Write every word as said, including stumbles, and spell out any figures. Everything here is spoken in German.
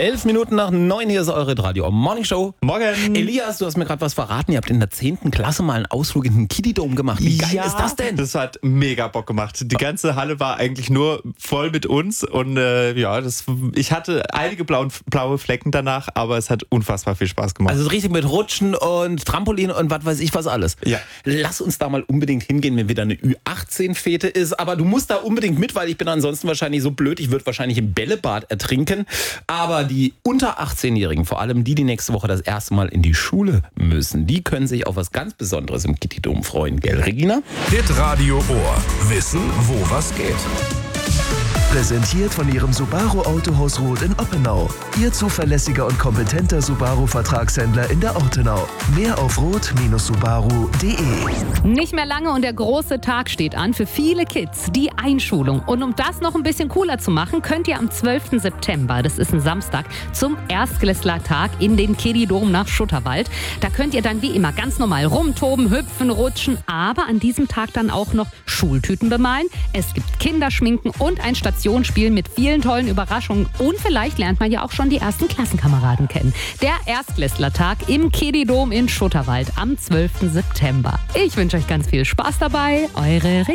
Elf Minuten nach neun, hier ist eure Radio Morning Show. Morgen. Elias, du hast mir gerade was verraten. Ihr habt in der zehnten Klasse mal einen Ausflug in den Kiddie-Dom gemacht. Wie geil ja, ist das denn? Das hat mega Bock gemacht. Die ganze Halle war eigentlich nur voll mit uns und äh, ja, das, ich hatte einige blaue, blaue Flecken danach, aber es hat unfassbar viel Spaß gemacht. Also richtig mit Rutschen und Trampolin und was weiß ich was alles. Ja. Lass uns da mal unbedingt hingehen, wenn wieder eine Ü achtzehn Fete ist. Aber du musst da unbedingt mit, weil ich bin ansonsten wahrscheinlich so blöd. Ich würde wahrscheinlich im Bällebad ertrinken. Aber die unter achtzehnjährigen, vor allem die, die nächste Woche das erste Mal in die Schule müssen, die können sich auf was ganz Besonderes im Kiddie-Dom freuen. Gell, Regina? Hitradio Ohr. Wissen, wo was geht. Präsentiert von Ihrem Subaru Autohaus Roth in Oppenau. Ihr zuverlässiger und kompetenter Subaru-Vertragshändler in der Ortenau. Mehr auf roth Subaru punkt de. Nicht mehr lange und der große Tag steht an für viele Kids, die Einschulung. Und um das noch ein bisschen cooler zu machen, könnt ihr am zwölften September, das ist ein Samstag, zum Erstklässlertag in den Kiddie-Dom nach Schutterwald. Da könnt ihr dann wie immer ganz normal rumtoben, hüpfen, rutschen, aber an diesem Tag dann auch noch Schultüten bemalen. Es gibt Kinderschminken und ein Stationsspiel mit vielen tollen Überraschungen. Und vielleicht lernt man ja auch schon die ersten Klassenkameraden kennen. Der Erstklässlertag im Kiddie-Dom in Schutterwald am zwölften September. Ich wünsche euch ganz viel Spaß dabei. Eure